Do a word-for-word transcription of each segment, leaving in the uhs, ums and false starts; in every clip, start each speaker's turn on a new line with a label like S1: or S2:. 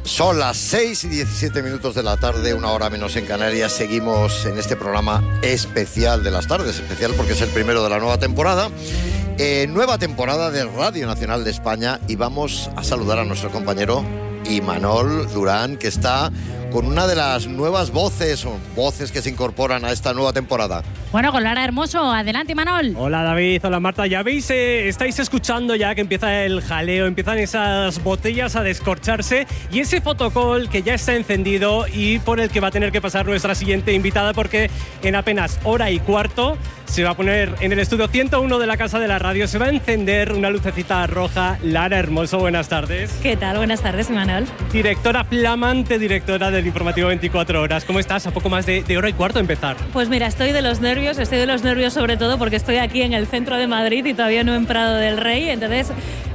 S1: Son las seis y diecisiete minutos de la tarde, una hora menos en Canarias. Seguimos en este programa especial de las tardes, especial porque es el primero de la nueva temporada. Eh, nueva temporada de Radio Nacional de España, y vamos a saludar a nuestro compañero Imanol Durán, que está con una de las nuevas voces o voces que se incorporan a esta nueva temporada.
S2: Bueno, con Lara Hermoso. Adelante, Imanol.
S3: Hola, David. Hola, Marta. Ya veis, eh, estáis escuchando ya que empieza el jaleo, empiezan esas botellas a descorcharse y ese fotocall que ya está encendido y por el que va a tener que pasar nuestra siguiente invitada, porque en apenas hora y cuarto se va a poner en el estudio ciento uno de la Casa de la Radio, se va a encender una lucecita roja. Lara Hermoso, buenas tardes.
S2: ¿Qué tal? Buenas tardes, Imanol.
S3: Directora, flamante directora del Informativo veinticuatro horas. ¿Cómo estás? A poco más de, de hora y cuarto de empezar.
S2: Pues mira, estoy de los nervios, estoy de los nervios sobre todo porque estoy aquí en el centro de Madrid y todavía no en Prado del Rey, entonces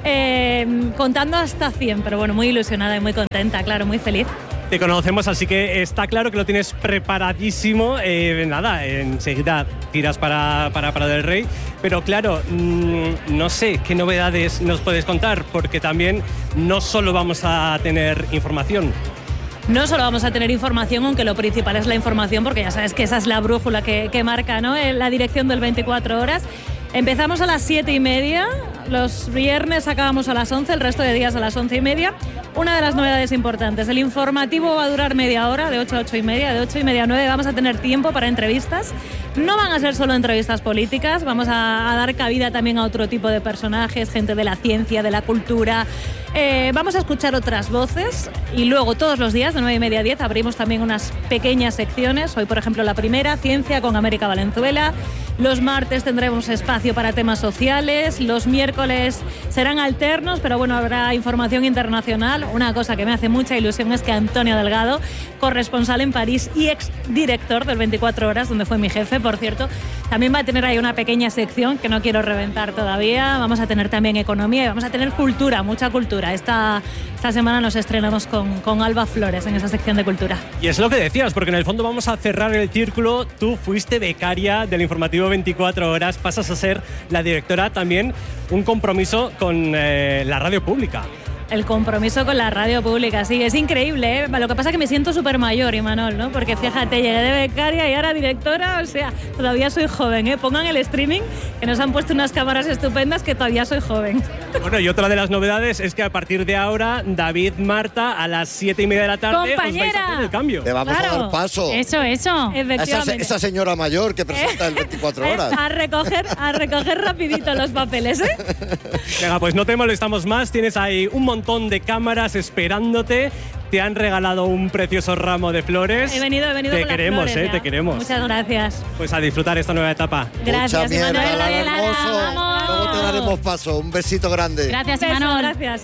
S2: eh, contando hasta cien, pero bueno, muy ilusionada y muy contenta, claro, muy feliz.
S3: Te conocemos, así que está claro que lo tienes preparadísimo. Eh, nada, enseguida tiras para, para Prado del Rey. Pero claro, mmm, no sé qué novedades nos puedes contar, porque también no solo vamos a tener información.
S2: No solo vamos a tener información, aunque lo principal es la información, porque ya sabes que esa es la brújula que, que marca, ¿no?, la dirección del veinticuatro horas. Empezamos a las siete y media, los viernes acabamos a las once, el resto de días a las once y media. Una de las novedades importantes, el informativo va a durar media hora, de ocho a ocho y media, de ocho y media a nueve vamos a tener tiempo para entrevistas. No van a ser solo entrevistas políticas, vamos a, a dar cabida también a otro tipo de personajes, gente de la ciencia, de la cultura. Eh, vamos a escuchar otras voces y luego todos los días de nueve y media a diez abrimos también unas pequeñas secciones. Hoy, por ejemplo, la primera, Ciencia con América Valenzuela. Los martes tendremos espacio para temas sociales. Los miércoles serán alternos, pero bueno, habrá información internacional. Una cosa que me hace mucha ilusión es que Antonio Delgado, corresponsal en París y exdirector del veinticuatro horas, donde fue mi jefe, por cierto, también va a tener ahí una pequeña sección que no quiero reventar todavía. Vamos a tener también economía y vamos a tener cultura, mucha cultura. Esta, esta semana nos estrenamos con, con Alba Flores en esa sección de cultura.
S3: Y es lo que decías, porque en el fondo vamos a cerrar el círculo. Tú fuiste becaria del Informativo veinticuatro horas, pasas a ser la directora, también un compromiso con eh, la radio pública.
S2: El compromiso con la radio pública, sí, es increíble, ¿eh? Lo que pasa es que me siento súper mayor, Imanol, ¿no? Porque fíjate, llegué de becaria y ahora directora, o sea, todavía soy joven, ¿eh? Pongan el streaming, que nos han puesto unas cámaras estupendas, que todavía soy joven.
S3: Bueno, y otra de las novedades es que a partir de ahora, David, Marta, a las siete y media de la tarde,
S2: ¡compañera!,
S3: os vais a hacer el cambio.
S1: Le vamos
S2: Claro.
S1: a dar paso.
S2: Eso, eso.
S1: Esa, esa señora mayor que presenta el veinticuatro horas.
S2: A recoger, a recoger rapidito los papeles, ¿eh?
S3: Venga, pues no te molestamos más, tienes ahí un montón de cámaras esperándote, te han regalado un precioso ramo de flores.
S2: He venido, he venido
S3: te
S2: con las
S3: queremos,
S2: flores,
S3: eh,
S2: ya.
S3: te queremos.
S2: Muchas gracias.
S3: Pues a disfrutar esta nueva etapa.
S2: Gracias,
S1: Mucha mierda,
S2: Imanol.
S1: Lara
S2: Lara,
S1: Hermoso.
S2: vamos.
S1: Luego te daremos paso. Un besito grande.
S2: Gracias, Imanol. Gracias.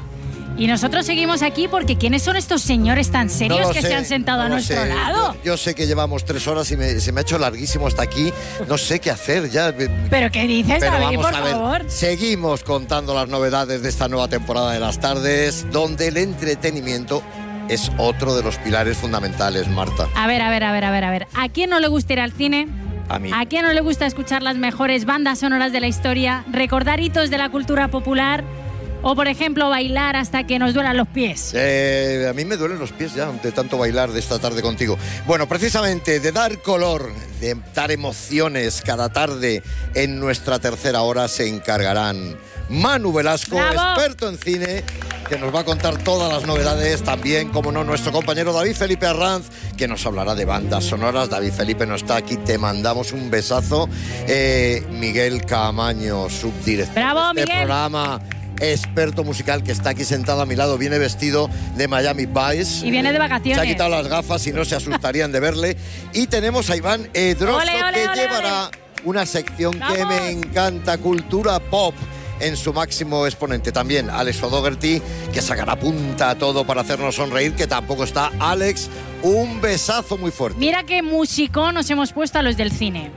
S4: Y nosotros seguimos aquí porque ¿quiénes son estos señores tan serios
S1: No lo
S4: que
S1: sé,
S4: se han sentado
S1: no
S4: a
S1: lo
S4: nuestro
S1: sé.
S4: lado?
S1: Yo, yo sé que llevamos tres horas y me- se me ha hecho larguísimo hasta aquí. No sé qué hacer ya.
S4: ¿Pero qué dices,
S1: Pero
S4: David,
S1: vamos
S4: por
S1: a ver,
S4: favor?
S1: seguimos contando las novedades de esta nueva temporada de las tardes, donde el entretenimiento es otro de los pilares fundamentales, Marta.
S4: A ver, a ver, a ver, a ver, a ver. ¿A quién no le gusta ir al cine?
S1: A mí.
S4: ¿A quién no le gusta escuchar las mejores bandas sonoras de la historia? ¿Recordar hitos de la cultura popular? O, por ejemplo, bailar hasta que nos duelan los pies.
S1: Eh, a mí me duelen los pies ya de tanto bailar de esta tarde contigo. Bueno, precisamente de dar color, de dar emociones cada tarde en nuestra tercera hora se encargarán Manu Velasco,
S2: ¡Bravo!
S1: experto en cine, que nos va a contar todas las novedades. También, como no, nuestro compañero David Felipe Arranz, que nos hablará de bandas sonoras. David Felipe no está aquí, te mandamos un besazo. Eh, Miguel Caamaño, subdirector
S2: ¡Bravo,
S1: de este
S2: Miguel!
S1: programa, experto musical, que está aquí sentado a mi lado, viene vestido de Miami Vice.
S4: Y viene de vacaciones.
S1: Se ha quitado las gafas y no se asustarían de verle. Y tenemos a Iván Edroso,
S2: Ole, ole,
S1: que
S2: ole,
S1: llevará una sección que
S2: ¡Vamos!
S1: me encanta, cultura pop, en su máximo exponente. También Alex O'Doherty, que sacará punta a todo para hacernos sonreír, que tampoco está. Alex, un besazo muy fuerte.
S4: Mira qué musicón nos hemos puesto a los del cine.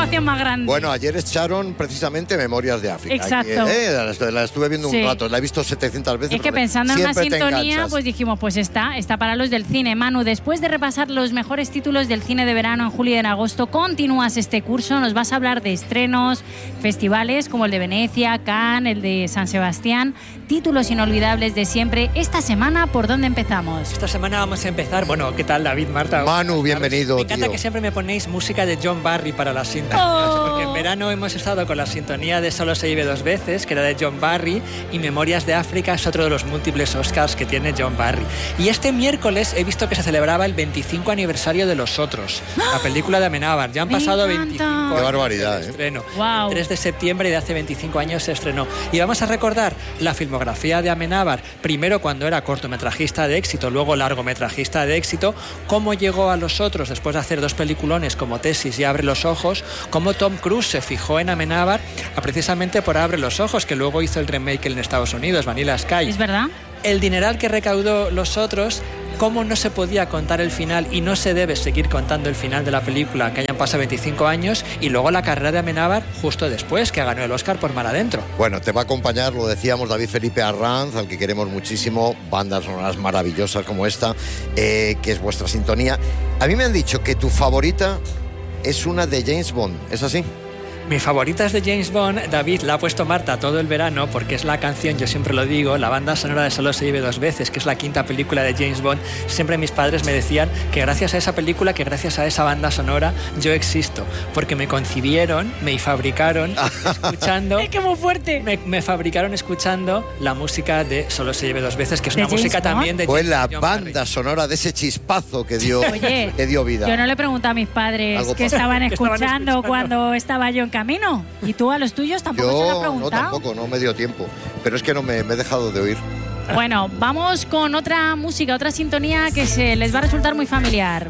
S4: preocupación más grande.
S1: Bueno, ayer echaron precisamente Memorias de África.
S4: Exacto.
S1: Eh, la, estuve, la estuve viendo
S4: Sí.
S1: un rato, la he visto setecientas veces.
S4: Es que
S1: pero
S4: pensando en una
S1: siempre te
S4: sintonía,
S1: enganchas.
S4: pues dijimos, pues está, está para los del cine. Manu, después de repasar los mejores títulos del cine de verano en julio y en agosto, continúas este curso, nos vas a hablar de estrenos, festivales como el de Venecia, Cannes, el de San Sebastián, títulos inolvidables de siempre. Esta semana, ¿por dónde empezamos?
S5: Esta semana vamos a empezar, bueno, ¿qué tal David, Marta?
S1: Manu, bienvenido,
S5: Me encanta
S1: tío.
S5: que siempre me ponéis música de John Barry para las sintonías,
S4: Oh.
S5: porque en verano hemos estado con la sintonía de Solo se vive dos veces, que era de John Barry, y Memorias de África es otro de los múltiples Oscars que tiene John Barry. Y este miércoles he visto que se celebraba el veinticinco aniversario de Los Otros, la película de Amenábar. Ya han
S4: Me
S5: pasado
S4: encanta.
S5: veinticinco
S1: Qué barbaridad,
S5: años
S1: ¿eh?
S5: de estreno.
S4: Guau.
S5: El tres de septiembre de hace veinticinco años se estrenó. Y vamos a recordar la filmografía de Amenábar, primero cuando era cortometrajista de éxito, luego largometrajista de éxito, cómo llegó a Los Otros después de hacer dos peliculones como Tesis y Abre los Ojos, cómo Tom Cruise se fijó en Amenábar precisamente por Abre los Ojos, que luego hizo el remake en Estados Unidos, Vanilla Sky.
S4: ¿Es verdad?
S5: El dineral que recaudó Los Otros, cómo no se podía contar el final y no se debe seguir contando el final de la película, que hayan pasado veinticinco años, y luego la carrera de Amenábar justo después, que ganó el Oscar por Mar Adentro.
S1: Bueno, te va a acompañar, lo decíamos, David Felipe Arranz, al que queremos muchísimo, bandas sonoras maravillosas como esta, eh, que es vuestra sintonía. A mí me han dicho que tu favorita es una de James Bond, ¿es así?
S5: Mi favorita es de James Bond. David la ha puesto Marta todo el verano porque es la canción, yo siempre lo digo, la banda sonora de Solo se vive dos veces, que es la quinta película de James Bond. Siempre mis padres me decían que gracias a esa película, que gracias a esa banda sonora yo existo, porque me concibieron, me fabricaron escuchando...
S4: ¡Es que muy fuerte!
S5: Me, me fabricaron escuchando la música de Solo se vive dos veces, que es
S4: ¿De
S5: una
S4: James
S5: música
S4: Bond?
S5: también de
S1: Fue
S5: James-
S1: la
S5: John
S1: banda
S5: Barry.
S1: sonora de ese chispazo que dio,
S4: Oye,
S1: que dio vida.
S4: Yo no le pregunté a mis padres
S1: Algo
S4: que
S1: pasa.
S4: estaban
S5: Que estaban
S4: escuchando
S5: escuchando.
S4: cuando estaba yo en camino. ¿Y tú a los tuyos tampoco se lo has
S1: Yo no,
S4: preguntado?
S1: tampoco, no me dio tiempo. Pero es que no me, me he dejado de oír.
S4: Bueno, vamos con otra música, otra sintonía que se les va a resultar muy familiar.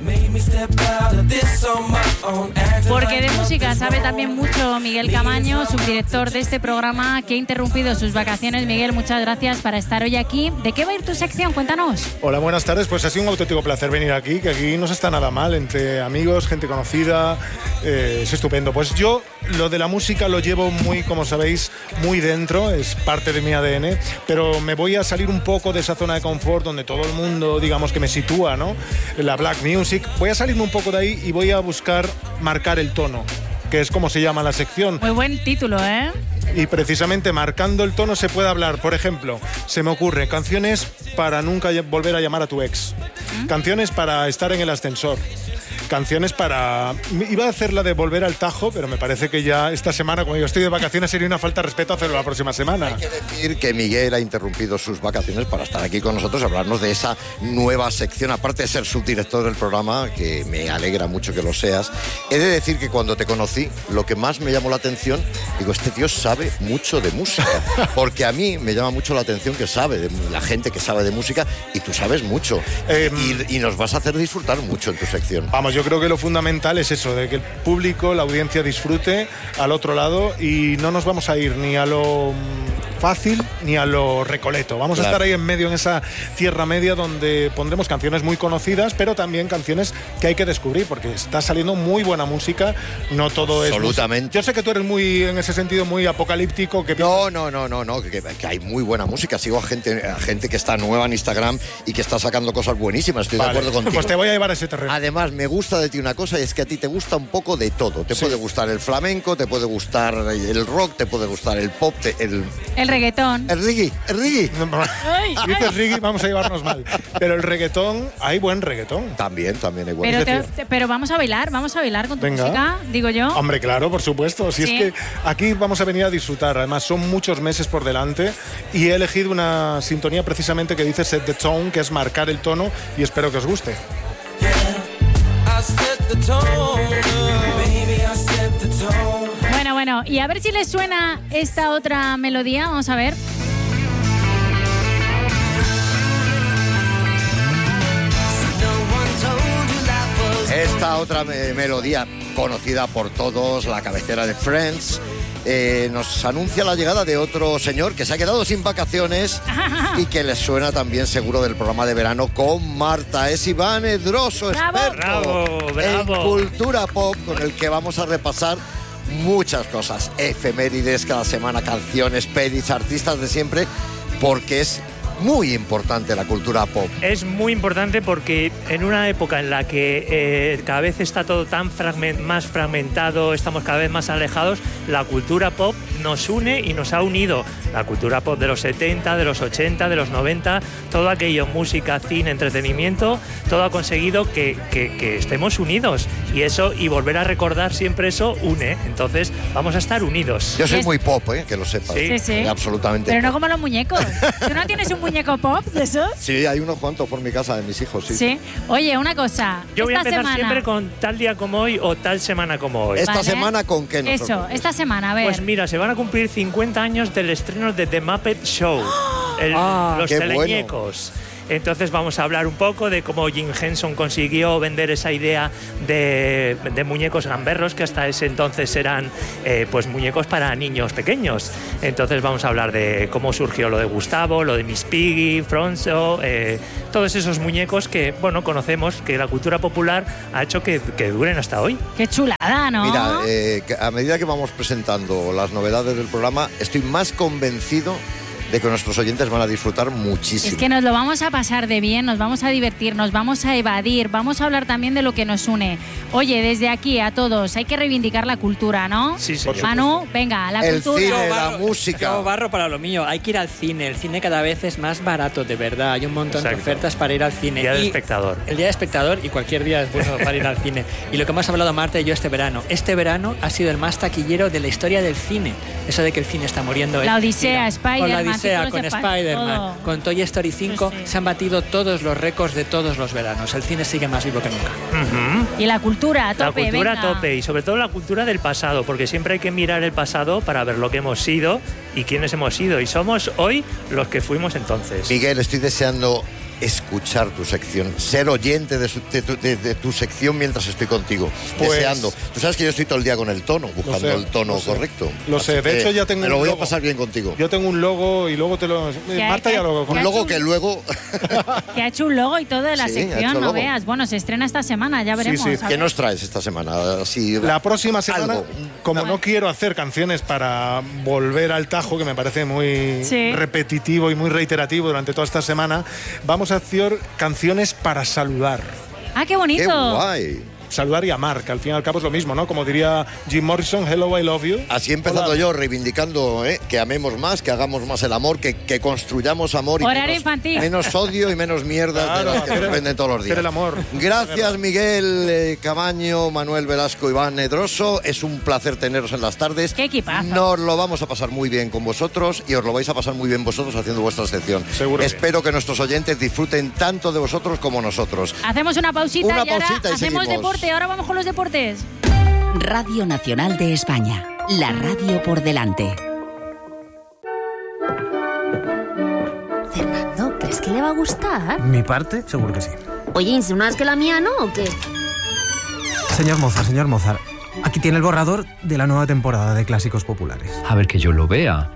S4: Porque de música sabe también mucho Miguel Camaño, subdirector de este programa, que ha interrumpido sus vacaciones. Miguel, muchas gracias para estar hoy aquí. ¿De qué va a ir tu sección? Cuéntanos.
S6: Hola, buenas tardes. Pues ha sido un auténtico placer venir aquí, que aquí no se está nada mal, entre amigos, gente conocida, eh, es estupendo. Pues yo lo de la música lo llevo muy, como sabéis, muy dentro, es parte de mi A D N, pero me voy a salir un poco de esa zona de confort donde todo el mundo, digamos, que me sitúa, ¿no? La black music. Voy a salirme un poco de ahí y voy a buscar marcar el tono, que es como se llama la sección.
S4: Muy buen título, ¿eh?
S6: Y precisamente marcando el tono se puede hablar, por ejemplo, se me ocurre canciones para nunca volver a llamar a tu ex, canciones para estar en el ascensor, canciones para... Iba a hacer la de volver al Tajo, pero me parece que ya esta semana, como yo estoy de vacaciones, sería una falta de respeto hacerlo la próxima semana.
S1: Hay que decir que Miguel ha interrumpido sus vacaciones para estar aquí con nosotros, hablarnos de esa nueva sección, aparte de ser subdirector del programa, que me alegra mucho que lo seas. He de decir que cuando te conocí, lo que más me llamó la atención, digo, este tío sabe mucho de música, porque a mí me llama mucho la atención que sabe, de, la gente que sabe de música, y tú sabes mucho,
S6: Eh,
S1: y, y nos vas a hacer disfrutar mucho en tu sección.
S6: Vamos, yo creo que lo fundamental es eso, de que el público, la audiencia disfrute al otro lado y no nos vamos a ir ni a lo mm, fácil ni a lo recoleto. Vamos
S1: Claro.
S6: a estar ahí en medio, en esa tierra media donde pondremos canciones muy conocidas, pero también canciones que hay que descubrir, porque está saliendo muy buena música, no todo es...
S1: Absolutamente.
S6: Yo sé que tú eres muy, en ese sentido, muy apocalíptico, que
S1: No, no, no, no, no, que, que- que hay muy buena música. Sigo a gente, a gente que está nueva en Instagram y que está sacando cosas buenísimas. Estoy
S6: Vale,
S1: de acuerdo contigo.
S6: pues te voy a llevar a ese terreno.
S1: Además, me gusta de ti una cosa, y es que a ti te gusta un poco de todo. Te
S6: Sí.
S1: puede gustar el flamenco, te puede gustar el rock, te puede gustar el pop, te- el,
S4: El reggaetón.
S1: el reggae, el reggae.
S6: Si dices reggae, vamos a llevarnos mal. Pero el reggaetón, hay buen reggaetón.
S1: También, también hay bueno.
S4: Pero,
S6: es
S4: te-
S6: decir-
S4: te- pero vamos a bailar, vamos a bailar con tu
S6: Venga.
S4: música, digo yo.
S6: Hombre, claro, por supuesto. Si
S4: Sí.
S6: es que aquí vamos a venir a disfrutar. Además, son muchos meses por delante y he elegido una sintonía precisamente que dice Set the Tone, que es marcar el tono, y espero que os guste.
S4: Bueno, bueno, y a ver si les suena esta otra melodía, vamos a ver.
S1: Esta otra me- melodía conocida por todos, la cabecera de Friends, eh, nos anuncia la llegada de otro señor que se ha quedado sin vacaciones y que les suena también seguro del programa de verano con Marta. Es Iván Edroso,
S4: ¡Bravo!
S1: experto
S3: Bravo, bravo.
S1: en cultura pop, con el que vamos a repasar muchas cosas, efemérides cada semana, canciones, pelis, artistas de siempre, porque es muy importante la cultura pop.
S7: Es muy importante porque en una época en la que eh, cada vez está todo tan fragment, más fragmentado, estamos cada vez más alejados, la cultura pop nos une y nos ha unido. La cultura pop de los setenta, de los ochenta, de los noventa, todo aquello, música, cine, entretenimiento, todo ha conseguido que, que, que estemos unidos. Y eso, y volver a recordar siempre eso, une. Entonces, vamos a estar unidos.
S1: Yo soy
S4: Es-
S1: muy pop, ¿eh? Que lo sepas.
S7: Sí.
S4: Sí, sí.
S1: Absolutamente.
S4: Pero no como los muñecos. ¿Tú no tienes un muñeco pop de esos?
S1: Sí, hay unos cuantos por mi casa de mis hijos, sí.
S4: Sí. Oye, una cosa.
S7: Yo voy a
S4: esta
S7: empezar
S4: semana,
S7: siempre con tal día como hoy o tal semana como hoy.
S1: Esta
S4: Vale.
S1: semana, ¿con qué nosotros?
S4: Eso, esta semana, a ver.
S7: Pues mira, se van a cumplir cincuenta años del estreno de The Muppet Show, el-
S5: Ah,
S7: los
S1: qué
S7: teleñecos. Entonces vamos a hablar un poco de cómo Jim Henson consiguió vender esa idea de, de muñecos gamberros, que hasta ese entonces eran eh, pues muñecos para niños pequeños. Entonces vamos a hablar de cómo surgió lo de Gustavo, lo de Miss Piggy, Fronzo, eh, todos esos muñecos que, bueno, conocemos, que la cultura popular ha hecho que, que duren hasta hoy.
S4: Qué chulada, ¿no?
S1: Mira, eh, que a medida que vamos presentando las novedades del programa, estoy más convencido de que nuestros oyentes van a disfrutar muchísimo.
S4: Es que nos lo vamos a pasar de bien, nos vamos a divertir, nos vamos a evadir, vamos a hablar también de lo que nos une. Oye, desde aquí a todos, hay que reivindicar la cultura, ¿no?
S7: Sí, señor.
S4: Manu, venga, la
S1: El
S4: cultura.
S1: cine,
S5: Yo
S1: la
S5: barro-
S1: música.
S5: yo barro para lo mío. Hay que ir al cine. El cine cada vez es más barato, de verdad. Hay un montón de
S7: Exacto.
S5: ofertas para ir al cine.
S7: Día del
S5: Y
S7: espectador.
S5: El día del espectador y cualquier día es bueno para ir al cine. Y lo que hemos hablado Marta y yo este verano. Este verano ha sido el más taquillero de la historia del cine. Eso de que el cine está muriendo.
S4: La
S5: es
S4: Odisea,
S5: mentira.
S4: Spider-Man,
S5: Con la Odisea,
S4: títulos
S5: con
S4: de Spi-
S5: Spider-Man,
S4: todo.
S5: con Toy Story cinco,
S4: Sí, sí.
S5: se han batido todos los récords de todos los veranos. El cine sigue más vivo que nunca.
S7: Ujú.
S4: Y la cultura, a
S7: La
S4: tope,
S7: cultura
S4: venga.
S7: a tope y sobre todo la cultura del pasado, porque siempre hay que mirar el pasado para ver lo que hemos sido y quiénes hemos sido. Y somos hoy los que fuimos entonces.
S1: Miguel, estoy deseando escuchar tu sección, ser oyente de, su- de tu, de- de tu sección mientras estoy contigo,
S6: Pues-
S1: deseando. Tú sabes que yo estoy todo el día con el tono, buscando
S6: sé,
S1: el tono
S6: lo sé.
S1: correcto.
S6: Lo sé, de
S1: que
S6: hecho ya tengo
S1: me lo
S6: un
S1: voy a
S6: logo.
S1: pasar bien contigo.
S6: Yo tengo un logo y luego te lo...
S4: ¿Qué hay,
S6: Marta
S4: qué
S6: ya
S4: hay?
S6: lo...
S4: ¿Qué
S1: Un
S4: ha
S1: logo
S4: hecho?
S1: que luego...
S4: Que ha hecho un logo y todo de la
S1: Sí, ha hecho
S4: sección, no
S1: logo.
S4: veas. Bueno, se estrena esta semana, ya
S6: Sí,
S4: veremos.
S6: sí.
S4: a
S1: ¿Qué
S4: ver.
S1: nos traes esta semana? Así,
S6: La próxima semana,
S1: algo.
S6: como no quiero hacer canciones para volver al tajo, que me parece muy
S4: Sí.
S6: repetitivo y muy reiterativo durante toda esta semana, vamos a hacer canciones para saludar.
S4: Ah, qué bonito.
S1: ¡Qué guay!
S6: Saludar y amar, que al fin y al cabo es lo mismo, ¿no? Como diría Jim Morrison, hello, I love you.
S1: Así empezando
S6: Hola.
S1: yo, reivindicando ¿eh? que amemos más, que hagamos más el amor, que, que construyamos amor y
S4: Horario
S1: menos,
S4: infantil.
S1: menos odio y menos mierda
S6: Claro,
S1: de las que
S6: hacer
S1: nos
S6: el-
S1: venden todos los
S6: hacer
S1: días.
S6: el amor.
S1: Gracias, Miguel eh, Camaño, Manuel Velasco, Iván Nedroso. Es un placer teneros en las tardes.
S4: Qué equipazo.
S1: Nos lo vamos a pasar muy bien con vosotros y os lo vais a pasar muy bien vosotros haciendo vuestra sección.
S6: Seguro que
S1: Espero que nuestros oyentes disfruten tanto de vosotros como nosotros.
S4: Hacemos una pausita
S1: Una
S4: y ahora
S1: pausita y
S4: hacemos
S1: seguimos.
S4: deporte. Ahora vamos con los deportes.
S8: Radio Nacional de España. La radio por delante.
S9: Fernando, ¿crees que le va a gustar?
S10: ¿Mi parte? Seguro que sí.
S9: Oye, ¿insinúas que la mía no o qué?
S10: Señor Mozart, señor Mozart, aquí tiene el borrador de la nueva temporada de Clásicos Populares.
S11: A ver que yo lo vea.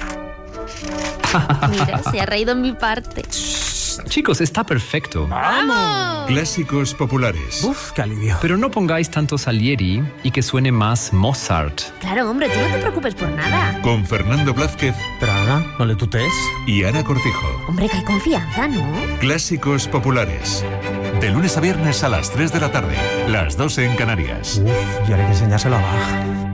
S9: Mira, se ha reído en mi parte.
S11: Chicos, está perfecto.
S9: ¡Vamos!
S12: Clásicos populares.
S10: Uf, qué alivio.
S11: Pero no pongáis tanto Salieri y que suene más Mozart.
S9: Claro, hombre, tú no te preocupes por nada.
S12: Con Fernando Blázquez
S10: Pero Ana, no le tutees.
S12: y Ana Cortijo.
S9: Hombre, que hay confianza, ¿no?
S12: Clásicos populares. De lunes a viernes a las tres de la tarde. Las dos en Canarias.
S10: Uf, y ahora hay que enseñárselo a Bach.